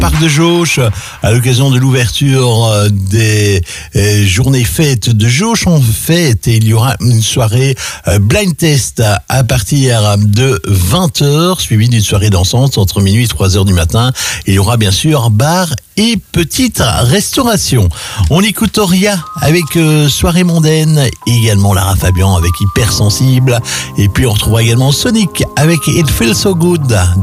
parc de Jauche à l'occasion de l'ouverture des journées fêtes de Jauche. On fête et il y aura une soirée blind test à partir de 20h, suivie d'une soirée dansante entre minuit et 3h du matin. Il y aura bien sûr bar et petite restauration. On écoute Auria avec Soirée mondaine, et également Lara Fabian avec Hypersensible. Et puis on retrouvera également Sonic avec It Feels So Good.